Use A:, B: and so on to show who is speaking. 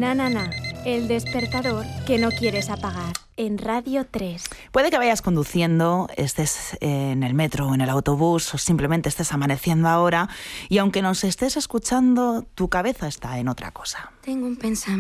A: Na, na, na, el despertador que no quieres apagar. En Radio 3.
B: Puede que vayas conduciendo, estés en el metro o en el autobús o simplemente estés amaneciendo ahora y aunque nos estés escuchando, tu cabeza está en otra cosa.
C: Tengo un pensamiento.